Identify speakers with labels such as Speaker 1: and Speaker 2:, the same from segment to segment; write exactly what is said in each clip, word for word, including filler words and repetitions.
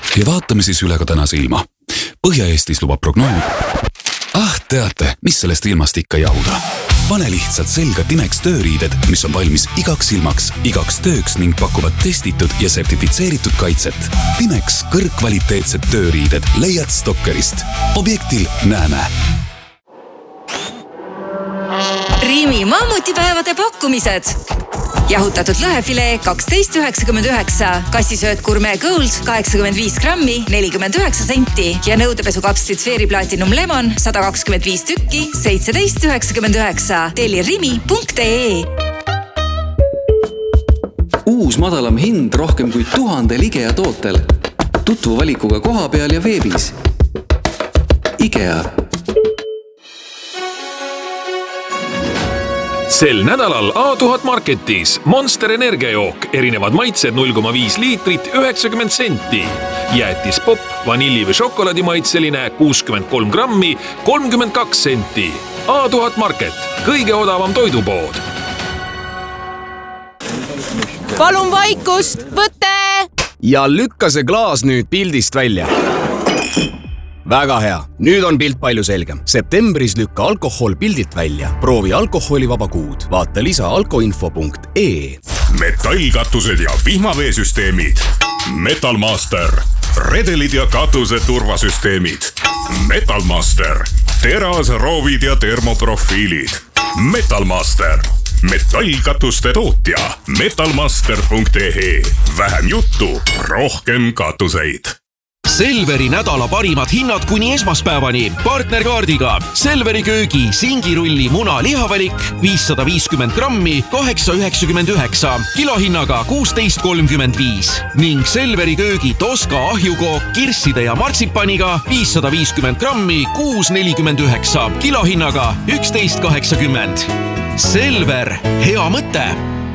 Speaker 1: Ja vaatame siis üle ka tänase ilma. Põhja-Eestis lubab prognoos. Ah, teate, mis sellest ilmast ikka jahuda. Pane lihtsalt selga Timex tööriided, mis on valmis igaks ilmaks, igaks tööks ning pakuvad testitud ja sertifitseeritud kaitset. Timex kõrgkvaliteetsed tööriided leiad Stokkerist. Objektil näeme.
Speaker 2: Rimi mammutipäevade pakkumised. Jahutatud lõhefilee kaksteist üheksakümmend üheksa, kassisööt Gourmet Gold kaheksakümmend viis grammi, nelikümmend üheksa senti ja nõudepesukapslid Sferi Platinum Lemon sada kakskümmend viis tükki, seitseteist üheksakümmend üheksa. Telli rimi punkt ee.
Speaker 3: Uus madalam hind rohkem kui tuhandel IKEA tootel. Tutvu valikuga koha peal ja veebis. IKEA.
Speaker 4: Sel nädalal A tuhat Marketis Monster Energiajook, erinevad maitsed null koma viis liitrit, üheksakümmend senti. Jäätis pop, vanilli või šokolaadi maitseline kuuskümmend kolm grammi, kolmkümmend kaks senti. A tuhat Market, kõige odavam toidupood.
Speaker 5: Palun vaikust, võte!
Speaker 6: Ja lükka see klaas nüüd pildist välja. Väga hea. Nüüd on pilt palju selgem. Septembris lükka alkohol pildilt välja. Proovi alkoholivaba kuud. Vaata lisa alkoinfo punkt ee.
Speaker 7: Metallkatused ja vihmaveesüsteemid. Metalmaster. Redelid ja katuse turvasüsteemid. Metalmaster. Teras, roovid ja termoprofiilid. Metalmaster. Metallkatuste tootja. metalmaster punkt ee. Vähem juttu, rohkem katuseid.
Speaker 8: Selveri nädala parimad hinnad kuni esmaspäevani. Partnerkaardiga Selveri köögi singirulli muna lihavalik viissada viiskümmend grammi, kaheksa üheksakümmend üheksa, kilohinnaga kuusteist kolmkümmend viis ning Selveri köögi Toska ahjukook kirsside ja martsipaniga viissada viiskümmend grammi, kuus nelikümmend üheksa, kilohinnaga üksteist kaheksakümmend. Selver, hea mõte!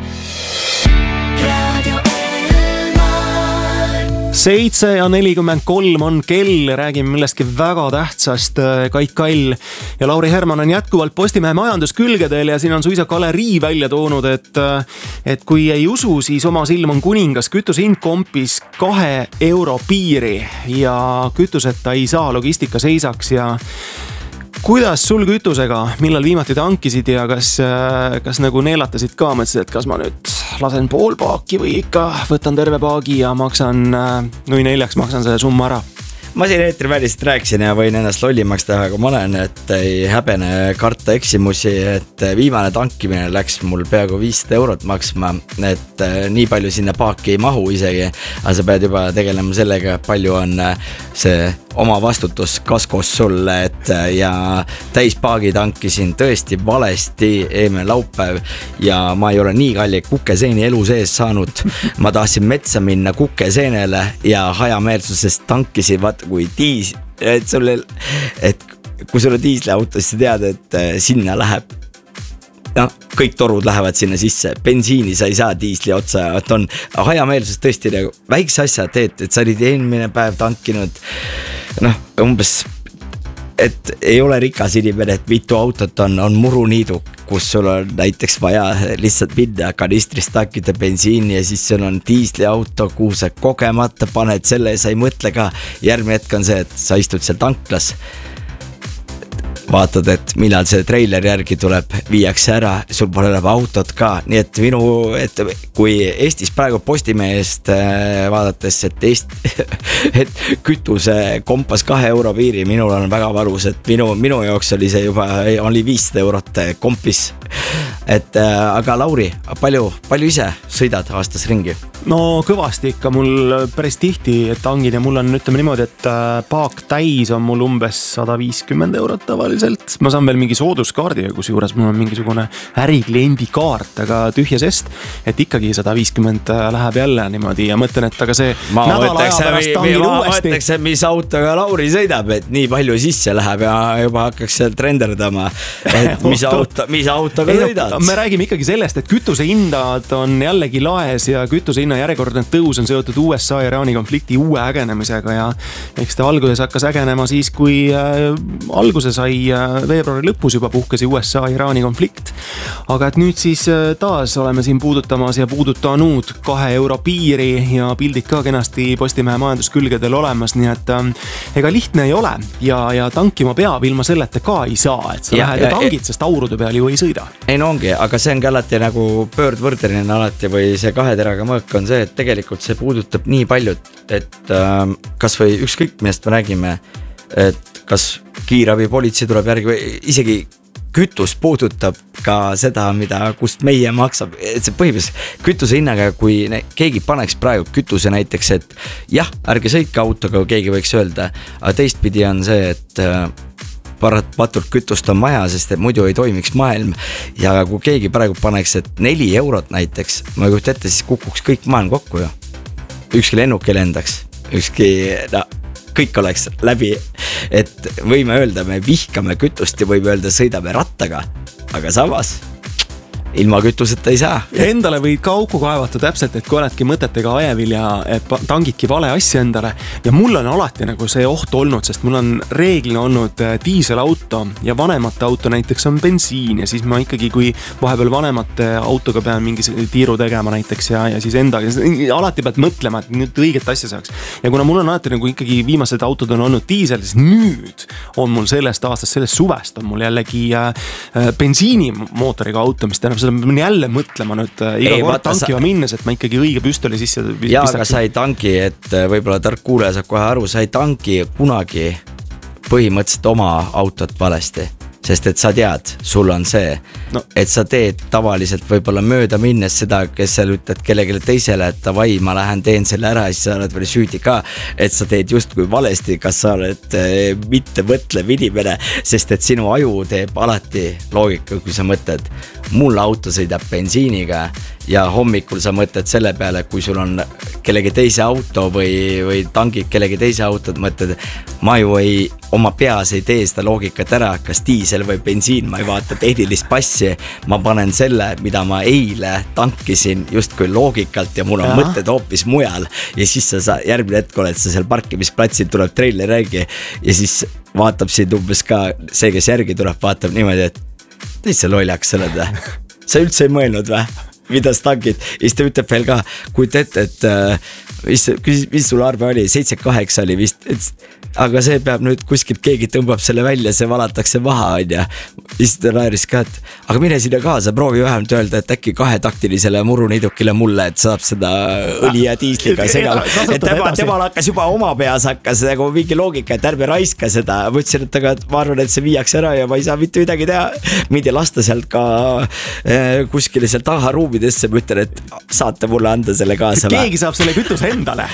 Speaker 9: Seitse ja nelikümmend kolm on kell, räägime millestki väga tähtsast. Kait Kall ja Lauri Herman on jätkuvalt Postimehe majanduskülgedel ja siin on suisa galerii välja toonud, et, et kui ei usu, siis oma silm on kuningas. Kütusehind kompis kahe euro piiri ja kütuseta ei saa, logistika seisaks ja kuidas sul kütusega, millal viimati tankisid ja kas, kas nagu neelatasid ka, mõtlesid, et kas ma nüüd lasen pool paaki või ikka võtan terve paagi ja maksan, nui neljaks maksan selle summa ära?
Speaker 10: Ma siin eetri välist rääksin ja võin ennast lollimaks teha, kui ma olen, et ei häbene karta eksimusi, et viimane tankimine läks mul peaaegu viissada eurot maksma, et nii palju sinna paaki ei mahu isegi, aga sa pead juba tegelema sellega, palju on see oma vastutus kaskos sulle, et ja täispaagi tankisin tõesti valesti eelmine laupäev ja ma ei ole nii kalli kukeseeni elu sees saanud. Ma tahtsin metsa minna kukeseenele ja hajameelsusest tankisin, vaata kui diis, et sulle, et kui sulle diisliauto, siis sa tead, et sinna läheb, no, kõik torud lähevad sinna sisse, bensiini sa ei saa diisli otsa, et on hajameelsus tõesti nagu väikse asja teed, et sa olid eelmine päev tankinud, noh, umbes, et ei ole rikas inimene, et mitu autot on, on muruniidu, kus sul on näiteks vaja lihtsalt minna kanistrist tankida bensiini ja siis sul on diisliauto, kuhu sa kogemata paned selle ja sa ei mõtle ka. Järgmine hetk on see, et sa istud seal tanklas, vaatad, et millal see treiler järgi tuleb, viiakse ära, sul pole läheb autot ka, nii et minu, et kui Eestis praegu Postimehest vaadates, et, Eesti, et kütuse kompas kahe euro piiri, minul on väga valus, et minu, minu jaoks oli see juba, oli viissada eurot kompis, et aga Lauri, palju, palju ise sõidad aastas ringi?
Speaker 9: No kõvasti ikka, mul päris tihti tangin ja mul on, ütleme niimoodi, et paak täis on mul umbes sada viiskümmend eurot tavaliselt. Ma saan veel mingi sooduskaardiga, kus juures mul on mingisugune ärikliendi kaart, aga tühja sest, et ikkagi sada viiskümmend läheb jälle niimoodi ja mõtlen, et aga see
Speaker 10: ma
Speaker 9: nädala aja pärast tangin uuesti.
Speaker 10: Ma mõtleks, et mis autoga Lauri sõidab, et nii palju sisse läheb ja juba hakkaks seal trenderdama, et mis, auto, mis autoga sõidad.
Speaker 9: Me räägime ikkagi sellest, et kütuse hindad on jällegi laes ja kütuse hinna järjekordne tõus on seotud U S A ja Iraani konflikti uue ägenemisega ja eks ta alguses hakkas ägenema siis, kui äh, alguse sai veebruari lõpus juba puhkes U S A Iraani konflikt. Aga et nüüd siis taas oleme siin puudutamas ja puudutanud kahe euro piiri ja pildid ka kenasti Postimehe majanduskülgedel olemas, nii et ega lihtne ei ole ja, ja tankima peab ilma selleta ka ei saa, et sa ja, lähed ja tangid, sest aurude peal ju ei sõida.
Speaker 10: Ei no ongi, aga see ongi alati nagu pöördvõrdeline alati või see kahe teraga mõõk on see, et tegelikult see puudutab nii paljud, et äh, kas või ükskõik millest me räägime, et kas kiirabi politsei tuleb järgi või isegi kütus puudutab ka seda, mida, kust meie maksab, et see põhimõtteliselt kütuse hinnaga, kui ne, keegi paneks praegu kütuse näiteks, et jah, ärge sõitke autoga, keegi võiks öelda, aga teistpidi on see, et äh, paratmatult kütust on maja, sest et muidu ei toimiks maailm ja kui keegi praegu paneks, et neli eurot näiteks, ma ei kujuta ette, siis kukuks kõik maailm kokku ju. Ükski lennuk ei lendaks, ükski, no kõik oleks läbi, et võime öelda, me vihkame kütust ja võime öelda, sõidame rattaga, aga samas ilma kütuseta ei saa.
Speaker 9: Endale võid ka auku kaevata täpselt, et kui oledki mõtetega ajevil ja tangidki vale asja endale. Ja mul on alati nagu see oht olnud, sest mul on reeglina olnud diiselauto ja vanemate auto näiteks on bensiin ja siis ma ikkagi, kui vahepeal vanemate autoga pean mingi tiiru tegema näiteks ja, ja siis endaga, alati pead mõtlema, et nüüd õiget asja saaks. Ja kuna mul on alati nagu ikkagi viimased autod on olnud diisel, siis nüüd on mul sellest aastast, sellest suvest on mul jällegi bensiinimootoriga auto, mis tähendab, ma pean jälle mõtlema nüüd iga ei, kord tankiva sa... minnes, et ma ikkagi õige püstoli sisse
Speaker 10: ja, aga sa ei tanki, et võib-olla tark kuuleja saab kohe aru, sa ei tanki kunagi põhimõtteliselt oma autot valesti, sest et sa tead, sul on see no. Et sa teed tavaliselt võib-olla mööda minnes seda, kes sa ütled kellelegi teisele, et davai, ma lähen teen selle ära ja siis sa oled veel süüdi ka, et sa teed just kui valesti, kas sa oled eh, mitte mõtlev inimene, sest et sinu aju teeb alati loogika, kui sa mõtled, mul auto sõidab bensiiniga ja hommikul sa mõtled selle peale, kui sul on kellegi teise auto või, või tangid kellegi teise autot, mõtled, ma ju ei, oma peas ei tee seda loogikat ära, kas diisel või bensiin, ma ei vaata tehnilist passi, ma panen selle, mida ma eile tankisin just kui loogikalt ja mul on ja. Mõtted hoopis mujal ja siis sa, sa järgmine hetk oled sa seal parkimisplatsil, tuleb treiler järgi ja siis vaatab sind umbes ka see, kes järgi tuleb, vaatab niimoodi, et täitsa loljaks sa oled või? Sa üldse ei mõelnud või? Mida sa tangid? Ja siis ta ütleb veel ka, kui te ette, et äh, mis, mis sul arve oli, seitse kaheksa oli vist, et, aga see peab nüüd kuskilt keegi tõmbab selle välja, see valatakse maha, on ja siis ta naeris ka, et aga mine sinna kaasa, proovi vähemalt öelda, et äkki kahetaktilisele muruniidukile mulle, et saab seda õli ja diisliga segama, et tema, temal hakkas juba oma peas hakkas nagu mingi loogika, et ärme raiska seda, mõtlesin, et aga ma arvan, et see viiaks ära ja ma ei saa mitte midagi teha, mindi lasta sealt ka äh, kuskile seal taha ruumidesse, ma ütlen, et saate mulle anda selle kaasa.
Speaker 9: Keegi saab selle kütuse endale.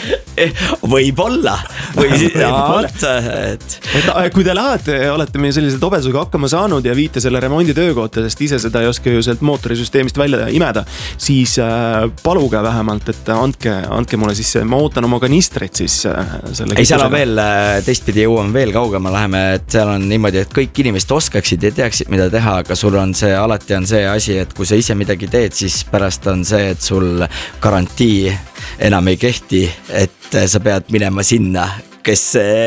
Speaker 10: Võib-olla. Või
Speaker 9: Võib et... et kui te lähete, olete meie sellise tobesuga hakkama saanud ja viite selle remonditöö kohta, sest ise seda ei oska ju sealt mootorisüsteemist välja imeda, siis äh, paluge vähemalt, et andke, andke mulle siis, ma ootan oma kanistrit siis äh, selle
Speaker 10: ei, seal on veel, teistpidi jõuame veel kaugema, läheme, et seal on niimoodi, et kõik inimesed oskaksid ja teaksid, mida teha, aga sul on see, alati on see asi, et kui sa ise midagi teed, siis pärast on see, et sul garantii enam ei kehti, et sa pead minema sinna, kes,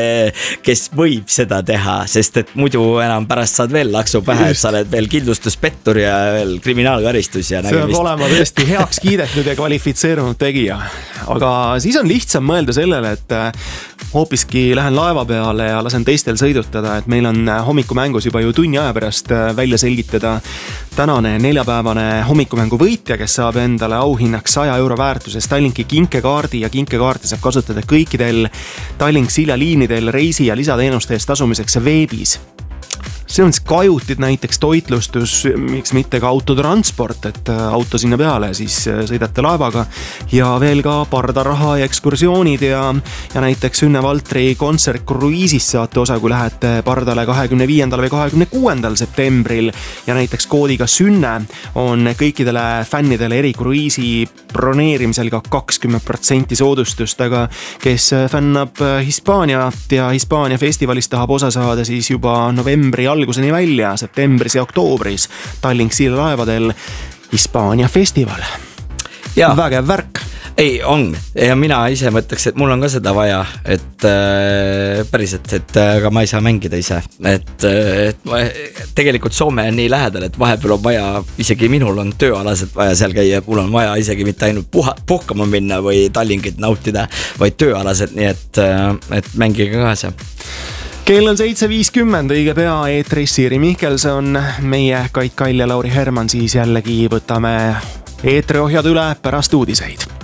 Speaker 10: kes võib seda teha, sest et muidu enam pärast saad veel laksu pähe, et sa oled veel kindlustuspettur ja veel kriminaalkaristus ja
Speaker 9: see peab olema tõesti heaks kiidetud ja kvalifitseerunud tegija. Aga siis on lihtsam mõelda sellele, et hoopiski lähen laeva peale ja lasen teistel sõidutada, et meil on hommikumängus juba ju tunni aja pärast välja selgitada tänane neljapäevane hommikumängu võitja, kes saab endale auhinnaks saja euro väärtuses Tallinki kinkekaardi ja kinkekaarti saab kasutada kõikidel Tallink Silja liinidel reisi ja lisateenuste eest tasumiseks veebis. See on siis kajutid näiteks toitlustus, miks mitte ka autotransport, et auto sinna peale, siis sõidate laevaga ja veel ka pardaraha ja ekskursioonid ja, ja näiteks Sünne Valtri kontsert kruiisist saate osa, kui lähete pardale kahekümne viiendal või kahekümne kuuendal septembril ja näiteks koodiga Sünne on kõikidele fännidele eri kruiisi broneerimisel ka kakskümmend protsenti soodustust, aga kes fännab Hispaaniat ja Hispaania festivalist tahab osa saada, siis juba novembri alguseni välja, septembris ja oktoobris Tallink Silja laevadel Hispaania festival. Ja vägev värk.
Speaker 10: ei, on ja mina ise mõtleks, et mul on ka seda vaja, et äh, päriselt, et aga ma ei saa mängida ise, et, et ma, tegelikult Soome on nii lähedal, et vahepeal on vaja, isegi minul on tööalaselt vaja seal käia, mul on vaja isegi mitte ainult puha, puhkama minna või Tallinkit nautida, vaid tööalaselt, nii et, et mängige kaasa.
Speaker 9: Kell on seitse viiskümmend, õige pea eetris Siiri Mihkelson, meie Kait Kall ja Lauri Herman siis jällegi võtame eetriohjad üle pärast uudiseid.